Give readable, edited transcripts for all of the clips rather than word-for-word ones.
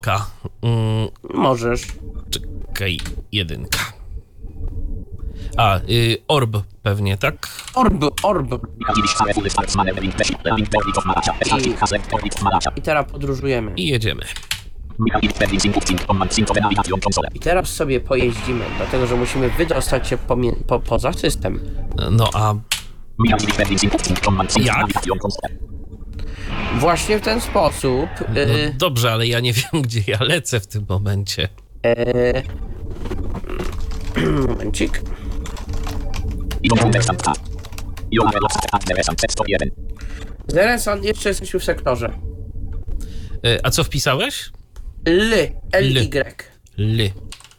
Możesz. Czekaj, 1. Orb pewnie, tak? Orb. I teraz podróżujemy. I jedziemy. I teraz sobie pojeździmy, dlatego że musimy wydostać się poza system. No a jak? Właśnie w ten sposób. No dobrze, ale ja nie wiem, gdzie ja lecę w tym momencie. Momencik. Zeresan, jeszcze jesteśmy w sektorze. A co wpisałeś? L-Y. L.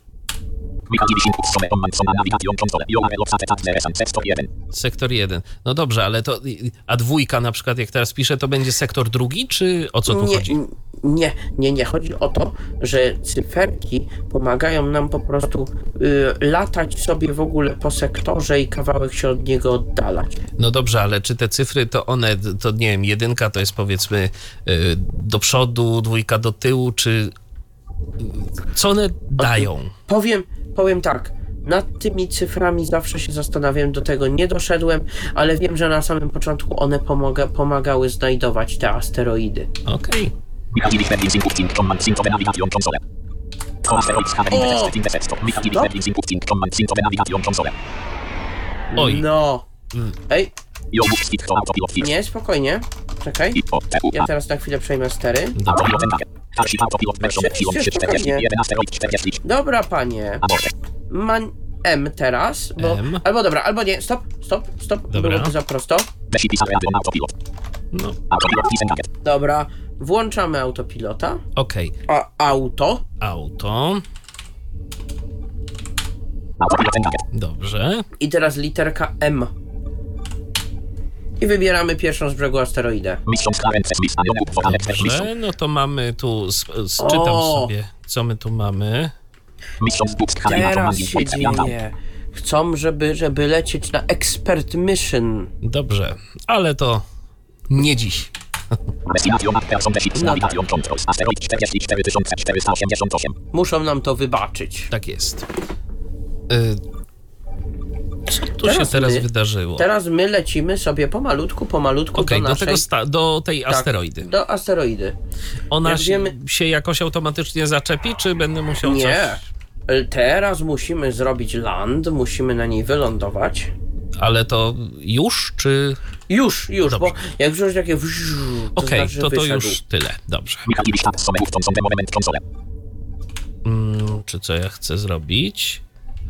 Sektor 1. No dobrze, ale to... A 2 na przykład, jak teraz piszę, to będzie sektor 2, czy o co tu chodzi? Nie. Chodzi o to, że cyferki pomagają nam po prostu latać sobie w ogóle po sektorze i kawałek się od niego oddalać. No dobrze, ale czy te cyfry, to one, to nie wiem, 1 to jest powiedzmy do przodu, 2 do tyłu, czy... Co one dają? Powiem tak, nad tymi cyframi zawsze się zastanawiałem, do tego nie doszedłem, ale wiem, że na samym początku one pomagały znajdować te asteroidy. Okej. Oj. No. Ej. Nie, spokojnie. Czekaj. Ja teraz na chwilę przejmę stery. Dobra, panie. M teraz, bo... M. Albo dobra, albo nie. Stop. Dobra. Byłoby za prosto. No. Dobra, włączamy autopilota. Okej. Auto. Dobrze. I teraz literka M. I wybieramy pierwszą z brzegu asteroidę. Dobrze, no to mamy tu, czytam sobie, co my tu mamy. Teraz się dzieje. Chcą, żeby lecieć na Expert Mission. Dobrze, ale to nie dziś. Muszą nam to wybaczyć. Tak jest. Co tu się teraz wydarzyło? Teraz my lecimy sobie pomalutku Okej, do naszej... do tej tak, asteroidy. Do asteroidy. Ona się jakoś automatycznie zaczepi, czy będę musiał Nie. coś... Teraz musimy zrobić land, musimy na niej wylądować. Ale to już, czy... Już, dobrze. bo jak wziąć takie... Okej, znaczy, to już tyle. Dobrze. Czy co ja chcę zrobić?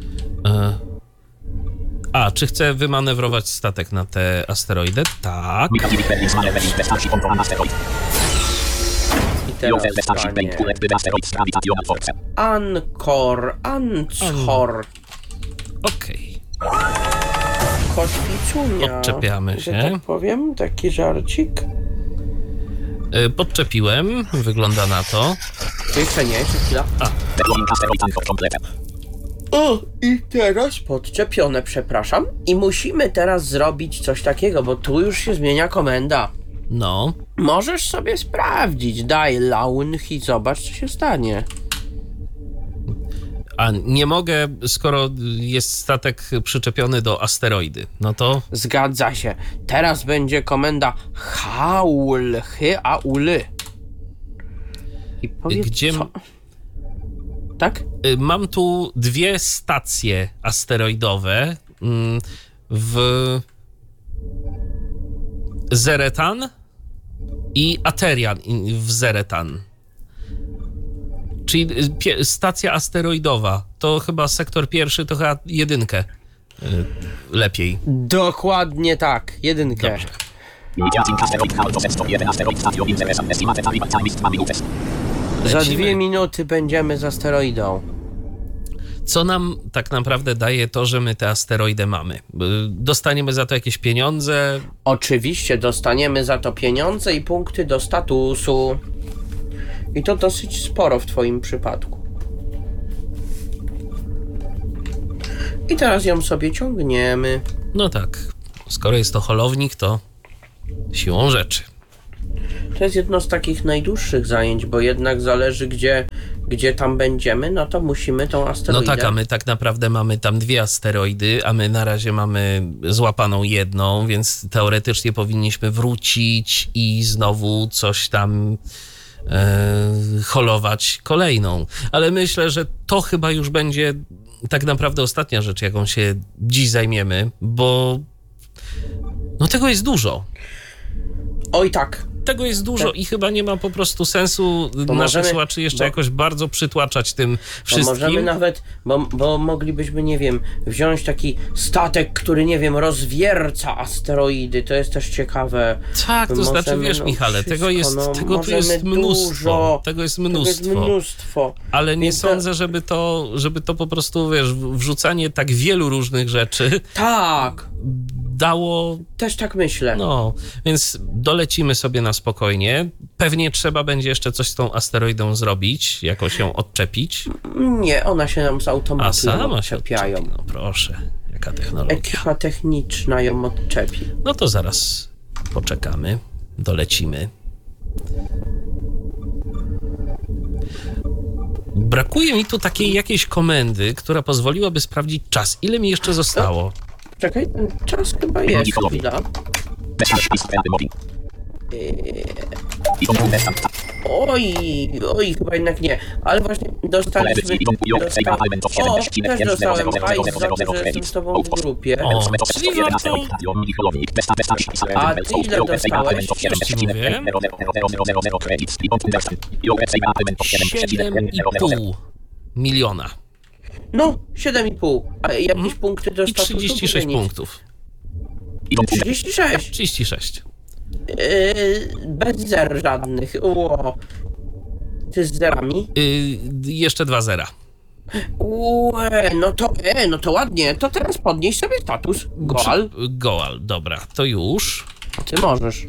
Czy chcę wymanewrować statek na tę asteroidę? Tak. I teraz, panie... Ancor. Okej. Kotwicunia. Odczepiamy że się. tak powiem, taki żarcik. Podczepiłem, wygląda na to. Jeszcze chwila. I teraz podczepione, przepraszam. I musimy teraz zrobić coś takiego, bo tu już się zmienia komenda. No. Możesz sobie sprawdzić, daj launch i zobacz, co się stanie. A nie mogę, skoro jest statek przyczepiony do asteroidy, no to... Zgadza się. Teraz będzie komenda haul, haul. I powiedz, gdzie... co? Tak? Mam tu 2 stacje asteroidowe w Zeretan i Aterian w Zeretan. Czyli stacja asteroidowa. To chyba sektor 1, to chyba 1 lepiej. Dokładnie tak, 1. Dobrze. Za 2 minuty będziemy z asteroidą. Co nam tak naprawdę daje to, że my tę asteroidę mamy? Dostaniemy za to jakieś pieniądze? Oczywiście dostaniemy za to pieniądze i punkty do statusu. I to dosyć sporo w twoim przypadku. I teraz ją sobie ciągniemy. No tak. Skoro jest to holownik, to siłą rzeczy. To jest jedno z takich najdłuższych zajęć, bo jednak zależy gdzie tam będziemy, no to musimy tą asteroidę... No tak, a my tak naprawdę mamy tam 2 asteroidy, a my na razie mamy złapaną jedną, więc teoretycznie powinniśmy wrócić i znowu coś tam holować kolejną. Ale myślę, że to chyba już będzie tak naprawdę ostatnia rzecz, jaką się dziś zajmiemy, bo no tego jest dużo. Oj tak. Tego jest dużo i chyba nie ma po prostu sensu naszych słuchaczy jeszcze jakoś bardzo przytłaczać tym wszystkim. Możemy nawet, bo moglibyśmy, nie wiem, wziąć taki statek, który, nie wiem, rozwierca asteroidy, to jest też ciekawe. Tak, to znaczy, wiesz, Michale, tego tu jest mnóstwo. Tego jest mnóstwo. Ale nie sądzę, żeby to po prostu, wiesz, wrzucanie tak wielu różnych rzeczy dało... Też tak myślę. No, więc dolecimy sobie na spokojnie. Pewnie trzeba będzie jeszcze coś z tą asteroidą zrobić, jakoś ją odczepić. Nie, ona się nam z automatu odczepiają. No proszę, jaka technologia. Ekipa techniczna ją odczepi. No to zaraz poczekamy, dolecimy. Brakuje mi tu takiej jakiejś komendy, która pozwoliłaby sprawdzić czas. Ile mi jeszcze zostało? Czekaj, ten czas chyba jest. Chwila. Oj, chyba jednak nie. Ale właśnie dostaliśmy... O, też dostałem hajs za to, że jestem z tobą w grupie. O, czyli warto... A ty ile dostałeś? Już ci mówię. 7,5 miliona. No, 7,5. A jakieś punkty do I 36 punktów. 36? 36. Bez zer żadnych. Ty z zerami? Jeszcze 2 zera. No to ładnie. To teraz podnieś sobie status. Goal. Goal, dobra. To już. Ty możesz.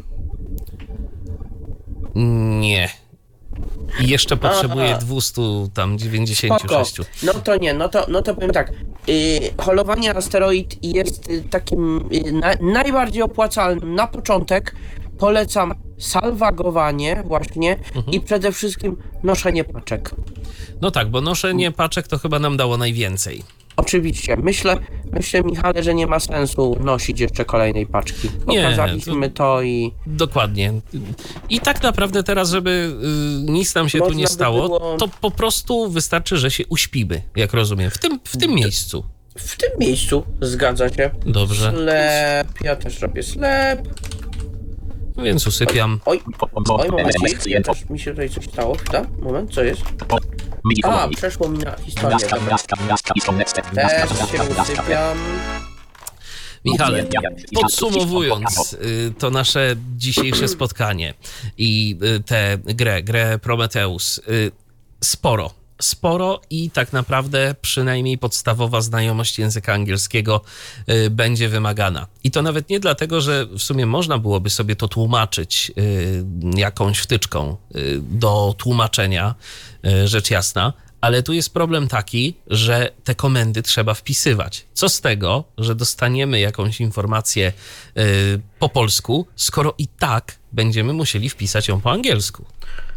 Nie. I jeszcze potrzebuję 296. No to nie, no to powiem tak. Holowanie asteroid jest takim najbardziej opłacalnym. Na początek polecam salwagowanie właśnie i przede wszystkim noszenie paczek. No tak, bo noszenie paczek to chyba nam dało najwięcej. Oczywiście. Myślę, Michale, że nie ma sensu nosić jeszcze kolejnej paczki. Pokazaliśmy to i... Dokładnie. I tak naprawdę teraz, żeby nic nam się tu nie stało, to po prostu wystarczy, że się uśpimy, jak rozumiem. W tym miejscu. W tym miejscu, zgadza się. Dobrze. Slep, ja też robię slep. Więc usypiam. Oj, momencik, też mi się tutaj coś stało. Chwila, moment, co jest? A, przeszło mi na historię. Też się usypiam. Michale, podsumowując to nasze dzisiejsze spotkanie i tę grę Prometheus, sporo i tak naprawdę przynajmniej podstawowa znajomość języka angielskiego będzie wymagana. I to nawet nie dlatego, że w sumie można byłoby sobie to tłumaczyć jakąś wtyczką do tłumaczenia, rzecz jasna, ale tu jest problem taki, że te komendy trzeba wpisywać. Co z tego, że dostaniemy jakąś informację po polsku, skoro i tak będziemy musieli wpisać ją po angielsku.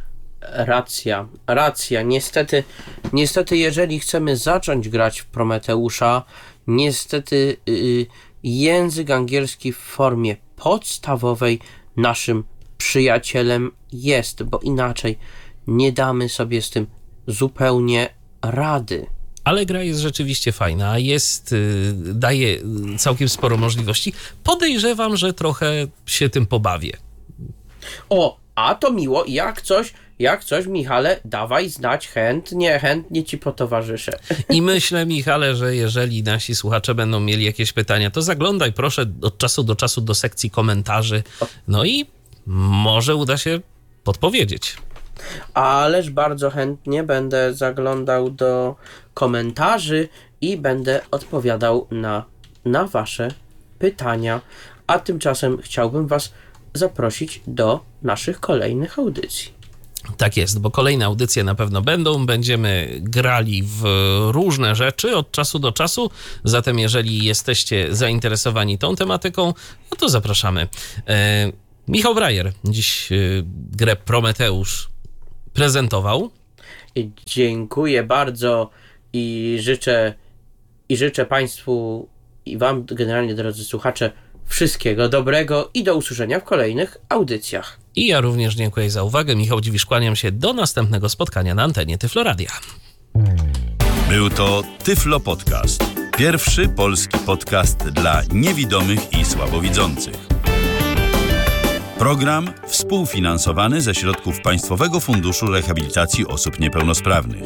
Racja. Niestety, jeżeli chcemy zacząć grać w Prometeusza, niestety język angielski w formie podstawowej naszym przyjacielem jest, bo inaczej nie damy sobie z tym zupełnie rady. Ale gra jest rzeczywiście fajna, daje całkiem sporo możliwości. Podejrzewam, że trochę się tym pobawię. A to miło. Jak coś, Michale, dawaj znać, chętnie ci potowarzyszę. I myślę, Michale, że jeżeli nasi słuchacze będą mieli jakieś pytania, to zaglądaj proszę od czasu do czasu do sekcji komentarzy, no i może uda się podpowiedzieć. Ależ bardzo chętnie będę zaglądał do komentarzy i będę odpowiadał na wasze pytania. A tymczasem chciałbym was zaprosić do naszych kolejnych audycji. Tak jest, bo kolejne audycje na pewno będziemy grali w różne rzeczy od czasu do czasu, zatem jeżeli jesteście zainteresowani tą tematyką, no to zapraszamy. Michał Brajer dziś grę Prometeusz prezentował. Dziękuję bardzo i życzę Państwu i Wam generalnie, drodzy słuchacze, wszystkiego dobrego i do usłyszenia w kolejnych audycjach. I ja również dziękuję za uwagę. Michał Dziwisz, kłaniam się do następnego spotkania na antenie Tyflo Radia. Był to Tyflo Podcast. Pierwszy polski podcast dla niewidomych i słabowidzących. Program współfinansowany ze środków Państwowego Funduszu Rehabilitacji Osób Niepełnosprawnych.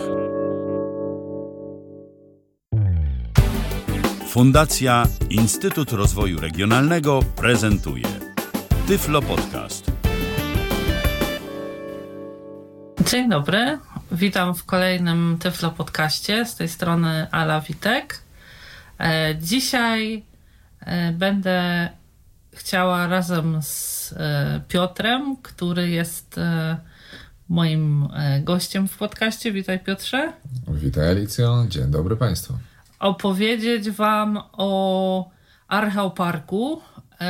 Fundacja Instytut Rozwoju Regionalnego prezentuje Tyflo Podcast. Dzień dobry, witam w kolejnym Tyflo Podcaście, z tej strony Ala Witek. Dzisiaj będę chciała razem z Piotrem, który jest moim gościem w podcaście. Witaj, Piotrze. Witaj, Alicjo. Dzień dobry Państwu. Opowiedzieć Wam o Archeoparku,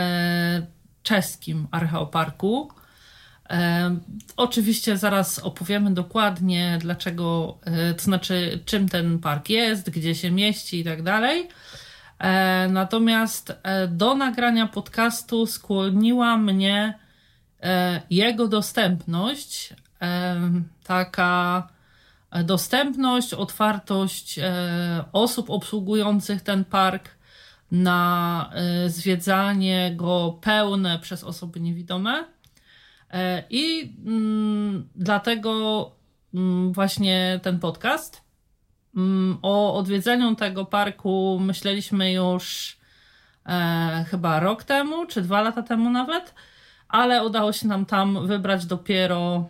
czeskim Archeoparku. Oczywiście zaraz opowiemy dokładnie dlaczego, to znaczy czym ten park jest, gdzie się mieści i tak dalej. Natomiast do nagrania podcastu skłoniła mnie jego dostępność, taka dostępność, otwartość osób obsługujących ten park na zwiedzanie go pełne przez osoby niewidome. I dlatego właśnie ten podcast. O odwiedzeniu tego parku myśleliśmy już chyba rok temu, czy 2 lata temu nawet, ale udało się nam tam wybrać dopiero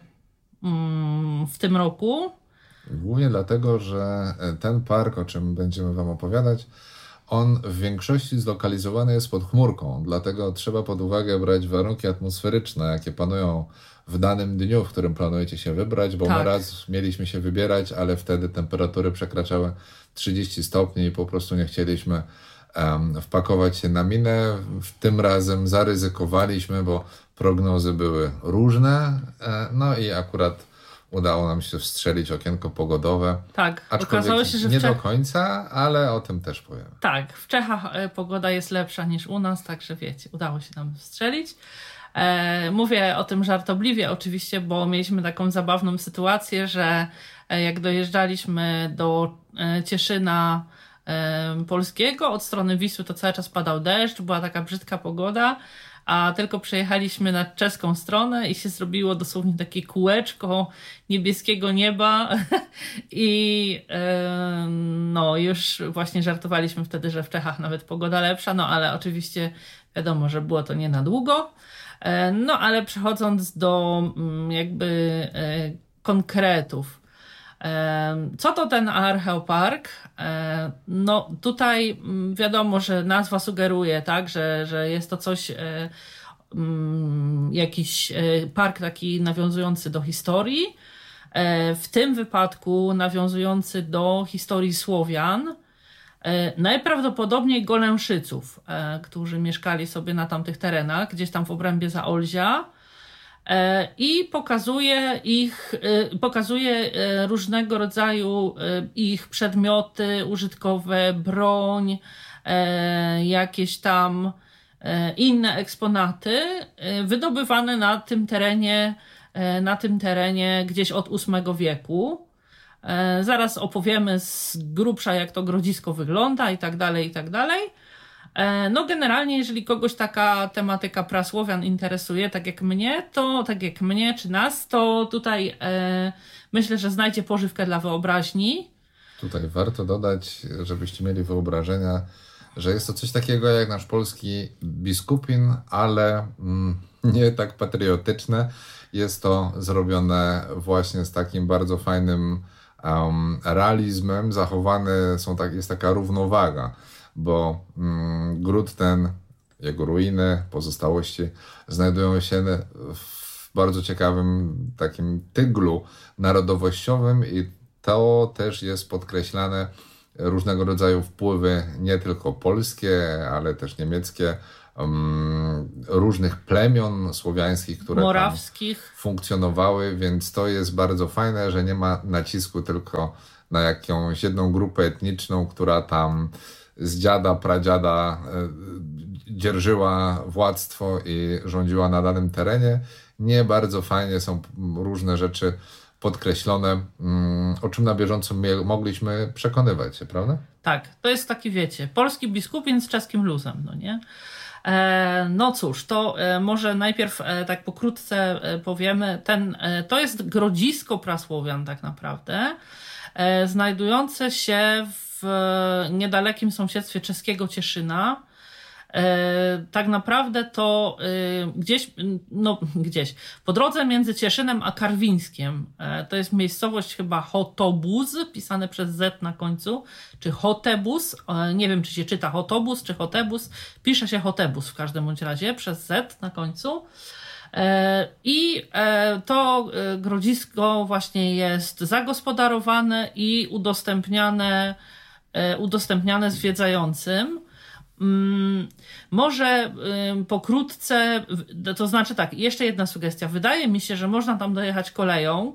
w tym roku. Głównie dlatego, że ten park, o czym będziemy Wam opowiadać, on w większości zlokalizowany jest pod chmurką, dlatego trzeba pod uwagę brać warunki atmosferyczne, jakie panują w danym dniu, w którym planujecie się wybrać, bo my raz mieliśmy się wybierać, ale wtedy temperatury przekraczały 30 stopni i po prostu nie chcieliśmy wpakować się na minę. Tym razem zaryzykowaliśmy, bo prognozy były różne, no i akurat udało nam się wstrzelić okienko pogodowe. Tak, okazało się, że nie do końca, ale o tym też powiem. Tak, w Czechach pogoda jest lepsza niż u nas, także wiecie, udało się nam wstrzelić. Mówię o tym żartobliwie oczywiście, bo mieliśmy taką zabawną sytuację, że jak dojeżdżaliśmy do Cieszyna Polskiego od strony Wisły, to cały czas padał deszcz, była taka brzydka pogoda, a tylko przejechaliśmy na czeską stronę i się zrobiło dosłownie takie kółeczko niebieskiego nieba i no już właśnie żartowaliśmy wtedy, że w Czechach nawet pogoda lepsza, no ale oczywiście wiadomo, że było to nie na długo. No ale przechodząc do jakby konkretów. Co to ten Archeopark? No tutaj wiadomo, że nazwa sugeruje, tak, że jest to coś, jakiś park taki nawiązujący do historii. W tym wypadku nawiązujący do historii Słowian. Najprawdopodobniej Golęszyców, którzy mieszkali sobie na tamtych terenach, gdzieś tam w obrębie Zaolzia, i pokazuje różnego rodzaju ich przedmioty użytkowe, broń, jakieś tam inne eksponaty wydobywane na tym terenie gdzieś od VIII wieku. Zaraz opowiemy z grubsza, jak to grodzisko wygląda i tak dalej, i tak dalej. No generalnie, jeżeli kogoś taka tematyka prasłowian interesuje, tak jak mnie, czy nas, to tutaj myślę, że znajdzie pożywkę dla wyobraźni. Tutaj warto dodać, żebyście mieli wyobrażenia, że jest to coś takiego jak nasz polski biskupin, ale nie tak patriotyczne. Jest to zrobione właśnie z takim bardzo fajnym realizmem, jest taka równowaga, bo gród ten, jego ruiny, pozostałości znajdują się w bardzo ciekawym takim tyglu narodowościowym i to też jest podkreślane różnego rodzaju wpływy, nie tylko polskie, ale też niemieckie, różnych plemion słowiańskich, które morawskich tam funkcjonowały, więc to jest bardzo fajne, że nie ma nacisku tylko na jakąś jedną grupę etniczną, która tam z dziada, pradziada dzierżyła władztwo i rządziła na danym terenie. Nie, bardzo fajnie są różne rzeczy podkreślone, o czym na bieżąco mogliśmy przekonywać się, prawda? Tak, to jest taki, wiecie, polski biskupin z czeskim luzem, no nie? No cóż, to może najpierw tak pokrótce powiemy, to jest grodzisko prasłowian tak naprawdę, znajdujące się w niedalekim sąsiedztwie czeskiego Cieszyna. Tak naprawdę to gdzieś po drodze między Cieszynem a Karwińskiem, to jest miejscowość chyba Chotobuz, pisane przez Z na końcu, czy Chotebus, nie wiem czy się czyta Chotobus czy Chotebus, pisze się Chotebus w każdym bądź razie przez Z na końcu. I to grodzisko właśnie jest zagospodarowane i udostępniane zwiedzającym. Może pokrótce, to znaczy tak, jeszcze jedna sugestia. Wydaje mi się, że można tam dojechać koleją,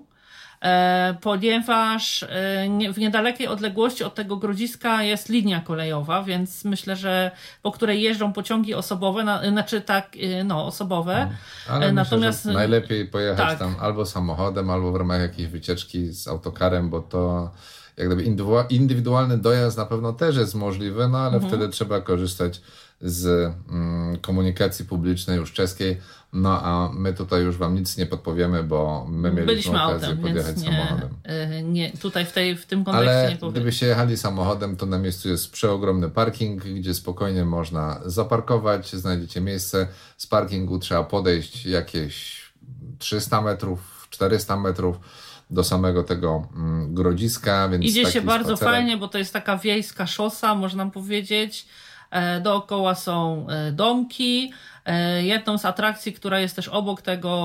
ponieważ w niedalekiej odległości od tego grodziska jest linia kolejowa, więc myślę, że po której jeżdżą pociągi osobowe, osobowe. Ale natomiast myślę, że najlepiej pojechać tak. tam albo samochodem, albo w ramach jakiejś wycieczki z autokarem, bo to jak gdyby indywidualny dojazd na pewno też jest możliwy, no ale wtedy trzeba korzystać z komunikacji publicznej już czeskiej, no a my tutaj już wam nic nie podpowiemy, bo my mieliśmy okazję autem, podjechać samochodem. Nie, tutaj w tym kontekście ale nie powiem. gdybyście jechali samochodem, to na miejscu jest przeogromny parking, gdzie spokojnie można zaparkować, znajdziecie miejsce. Z parkingu trzeba podejść jakieś 300 metrów, 400 metrów do samego tego grodziska, więc idzie się bardzo spacerek. fajnie, bo to jest taka wiejska szosa, można powiedzieć. Dookoła są domki. Jedną z atrakcji, która jest też obok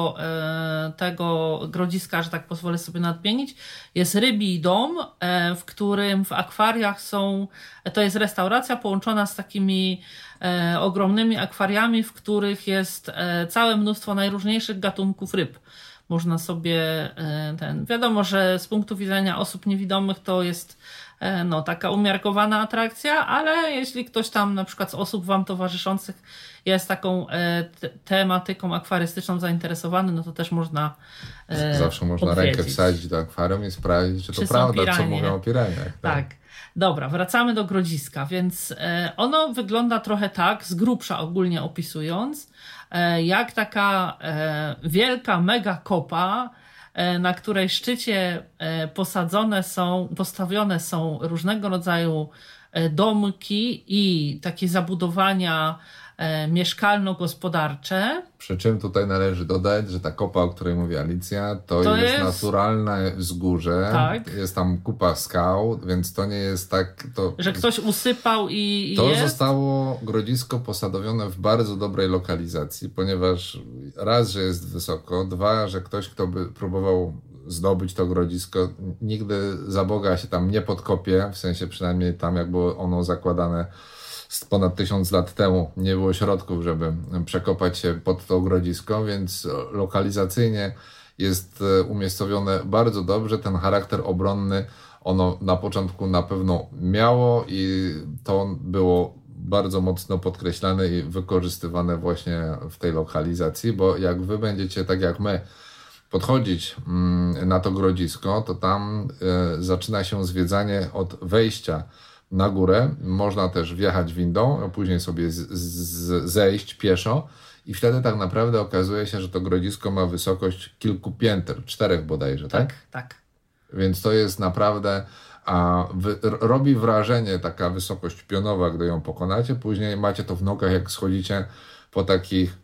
tego grodziska, że tak pozwolę sobie nadmienić, jest Rybий Dom, w którym w akwariach to jest restauracja połączona z takimi ogromnymi akwariami, w których jest całe mnóstwo najróżniejszych gatunków ryb. Można sobie wiadomo, że z punktu widzenia osób niewidomych to jest taka umiarkowana atrakcja, ale jeśli ktoś tam na przykład z osób wam towarzyszących jest taką tematyką akwarystyczną zainteresowany, no to też można zawsze można odwiedzić. rękę wsadzić do akwarium i sprawdzić, czy to prawda, co mówią o piraniach. Tak. Dobra, wracamy do grodziska, więc ono wygląda trochę tak, z grubsza ogólnie opisując, jak taka wielka mega kopa, na której szczycie postawione są różnego rodzaju domki i takie zabudowania mieszkalno-gospodarcze. Przy czym tutaj należy dodać, że ta kopa, o której mówi Alicja, to jest naturalne wzgórze, tak. Jest tam kupa skał, więc to nie jest tak... że ktoś usypał i to jest. zostało grodzisko posadowione w bardzo dobrej lokalizacji, ponieważ raz, że jest wysoko, dwa, że ktoś, kto by próbował zdobyć to grodzisko, nigdy za Boga się tam nie podkopie, w sensie przynajmniej tam, jak było ono zakładane ponad 1000 lat temu, nie było środków, żeby przekopać się pod to grodzisko, więc lokalizacyjnie jest umiejscowione bardzo dobrze. Ten charakter obronny ono na początku na pewno miało i to było bardzo mocno podkreślane i wykorzystywane właśnie w tej lokalizacji, bo jak wy będziecie, tak jak my, podchodzić na to grodzisko, to tam zaczyna się zwiedzanie od wejścia na górę. Można też wjechać windą, a później sobie zejść pieszo i wtedy tak naprawdę okazuje się, że to grodzisko ma wysokość kilku pięter, 4 bodajże, tak? Tak. Więc to jest naprawdę, robi wrażenie taka wysokość pionowa, gdy ją pokonacie. Później macie to w nogach, jak schodzicie po takich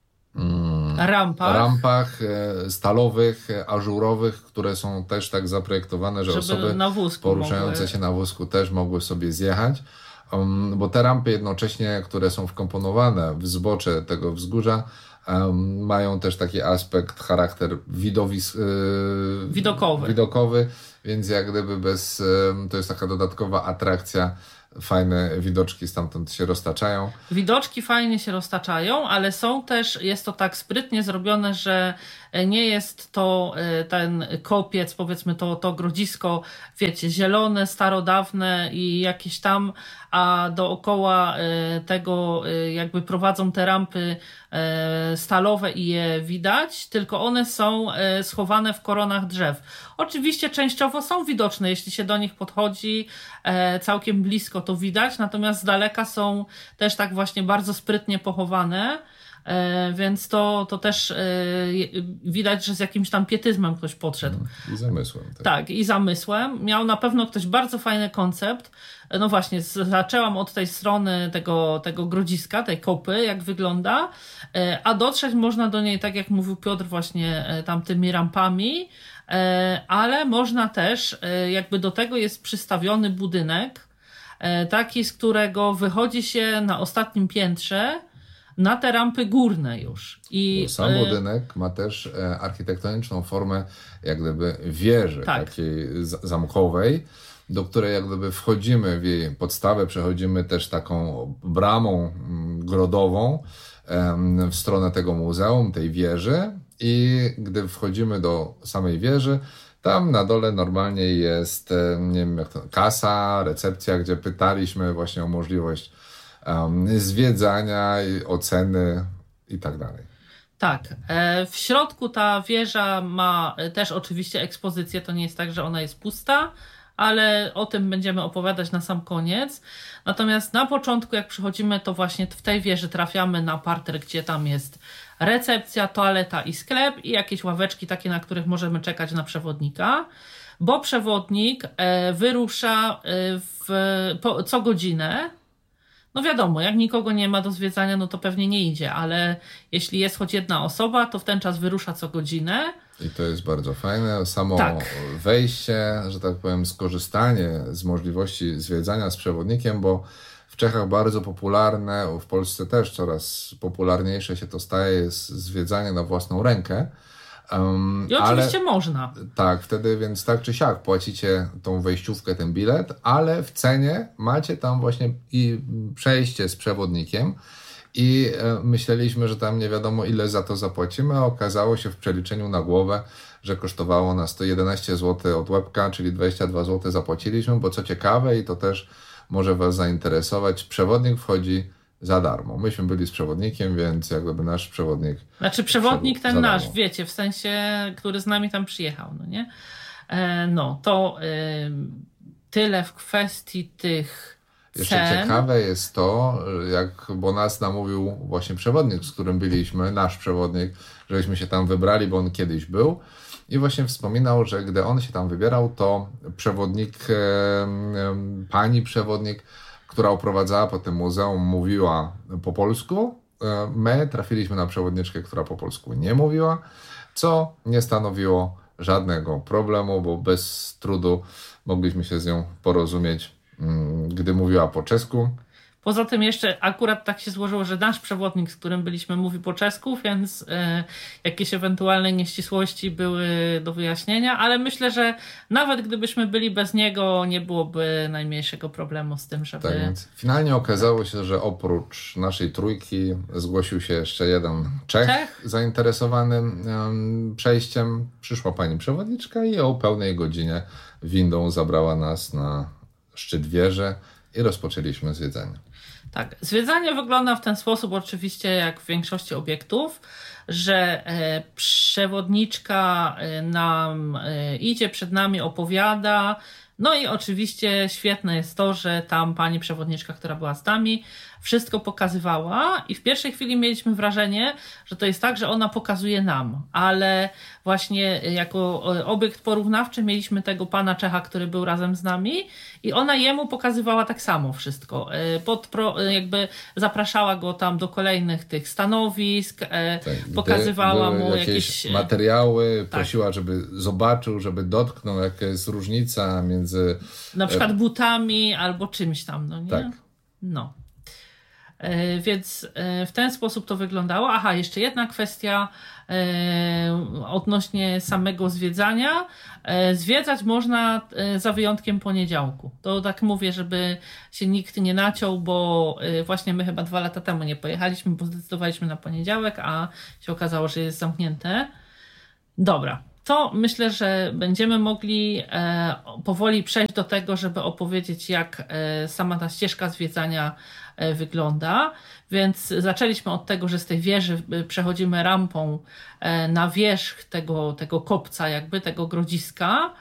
rampach stalowych, ażurowych, które są też tak zaprojektowane, że osoby poruszające się na wózku też mogły sobie zjechać, bo te rampy jednocześnie, które są wkomponowane w zbocze tego wzgórza, mają też taki aspekt, charakter widokowy, więc jak gdyby to jest taka dodatkowa atrakcja. Fajne widoczki stamtąd się roztaczają. Widoczki fajnie się roztaczają, ale jest to tak sprytnie zrobione, że nie jest to ten kopiec, powiedzmy to grodzisko, wiecie, zielone, starodawne i jakieś tam, a dookoła tego jakby prowadzą te rampy stalowe i je widać, tylko one są schowane w koronach drzew. Oczywiście częściowo są widoczne, jeśli się do nich podchodzi całkiem blisko, to widać, natomiast z daleka są też tak właśnie bardzo sprytnie pochowane, więc to też widać, że z jakimś tam pietyzmem ktoś podszedł. I zamysłem. Tak, i zamysłem. Miał na pewno ktoś bardzo fajny koncept. No właśnie, zaczęłam od tej strony tego grodziska, tej kopy, jak wygląda, a dotrzeć można do niej, tak jak mówił Piotr, właśnie tamtymi rampami, ale można też, jakby do tego jest przystawiony budynek, taki, z którego wychodzi się na ostatnim piętrze na te rampy górne już. I sam budynek ma też architektoniczną formę jak gdyby wieży, tak, takiej zamkowej, do której jak gdyby wchodzimy w jej podstawę, przechodzimy też taką bramą grodową w stronę tego muzeum, tej wieży, i gdy wchodzimy do samej wieży, tam na dole normalnie jest, nie wiem jak to, kasa, recepcja, gdzie pytaliśmy właśnie o możliwość zwiedzania, oceny i tak dalej. Tak, w środku ta wieża ma też oczywiście ekspozycję, to nie jest tak, że ona jest pusta, ale o tym będziemy opowiadać na sam koniec. Natomiast na początku, jak przychodzimy, to właśnie w tej wieży trafiamy na parter, gdzie tam jest recepcja, toaleta i sklep i jakieś ławeczki takie, na których możemy czekać na przewodnika, bo przewodnik wyrusza co godzinę. No wiadomo, jak nikogo nie ma do zwiedzania, no to pewnie nie idzie, ale jeśli jest choć jedna osoba, to w ten czas wyrusza co godzinę. I to jest bardzo fajne. Samo tak, wejście, że tak powiem, skorzystanie z możliwości zwiedzania z przewodnikiem, bo w Czechach bardzo popularne, w Polsce też coraz popularniejsze się to staje, jest zwiedzanie na własną rękę. I oczywiście można. Tak, wtedy więc tak czy siak płacicie tą wejściówkę, ten bilet, ale w cenie macie tam właśnie i przejście z przewodnikiem i myśleliśmy, że tam nie wiadomo ile za to zapłacimy, a okazało się w przeliczeniu na głowę, że kosztowało nas to 11 zł od łebka, czyli 22 zł zapłaciliśmy, bo co ciekawe i to też może Was zainteresować, przewodnik wchodzi za darmo. Myśmy byli z przewodnikiem, więc jak gdyby nasz przewodnik... Znaczy przewodnik ten nasz, wiecie, w sensie, który z nami tam przyjechał, no nie? No, to tyle w kwestii tych cen. Jeszcze ciekawe jest to, bo nas namówił właśnie przewodnik, z którym byliśmy, nasz przewodnik, żeśmy się tam wybrali, bo on kiedyś był i właśnie wspominał, że gdy on się tam wybierał, to przewodnik, pani przewodnik, która oprowadzała po tym muzeum, mówiła po polsku. My trafiliśmy na przewodniczkę, która po polsku nie mówiła, co nie stanowiło żadnego problemu, bo bez trudu mogliśmy się z nią porozumieć, gdy mówiła po czesku. Poza tym jeszcze akurat tak się złożyło, że nasz przewodnik, z którym byliśmy, mówi po czesku, więc jakieś ewentualne nieścisłości były do wyjaśnienia, ale myślę, że nawet gdybyśmy byli bez niego, nie byłoby najmniejszego problemu z tym, żeby... Tak, więc finalnie okazało się, że oprócz naszej trójki zgłosił się jeszcze jeden Czech? Zainteresowany przejściem. Przyszła pani przewodniczka i o pełnej godzinie windą zabrała nas na szczyt wieży i rozpoczęliśmy zwiedzanie. Tak, zwiedzanie wygląda w ten sposób oczywiście jak w większości obiektów, że przewodniczka nam idzie przed nami, opowiada, no i oczywiście świetne jest to, że tam pani przewodniczka, która była z nami, wszystko pokazywała i w pierwszej chwili mieliśmy wrażenie, że to jest tak, że ona pokazuje nam, ale właśnie jako obiekt porównawczy mieliśmy tego pana Czecha, który był razem z nami i ona jemu pokazywała tak samo wszystko. Jakby zapraszała go tam do kolejnych tych stanowisk, pokazywała mu jakieś materiały, prosiła, żeby zobaczył, żeby dotknął, jaka jest różnica między... Na przykład butami albo czymś tam, no nie? Tak. No. Więc w ten sposób to wyglądało. Aha, jeszcze jedna kwestia odnośnie samego zwiedzania. Zwiedzać można za wyjątkiem poniedziałku. To tak mówię, żeby się nikt nie naciął, bo właśnie my chyba 2 lata temu nie pojechaliśmy, bo zdecydowaliśmy na poniedziałek, a się okazało, że jest zamknięte. Dobra. To myślę, że będziemy mogli powoli przejść do tego, żeby opowiedzieć, jak sama ta ścieżka zwiedzania wygląda. Więc zaczęliśmy od tego, że z tej wieży przechodzimy rampą na wierzch tego kopca, jakby tego grodziska.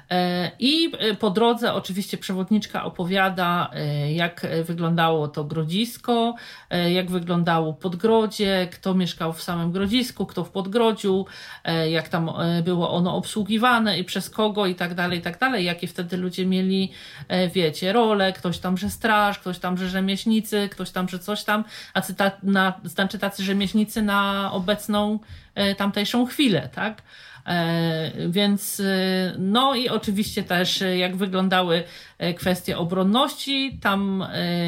I po drodze oczywiście przewodniczka opowiada, jak wyglądało to grodzisko, jak wyglądało podgrodzie, kto mieszkał w samym grodzisku, kto w podgrodziu, jak tam było ono obsługiwane i przez kogo i tak dalej, jakie wtedy ludzie mieli, wiecie, role, ktoś tam, że straż, ktoś tam, że rzemieślnicy, ktoś tam, że coś tam, znaczy tacy rzemieślnicy na obecną tamtejszą chwilę, tak? Więc no i oczywiście też jak wyglądały kwestie obronności tam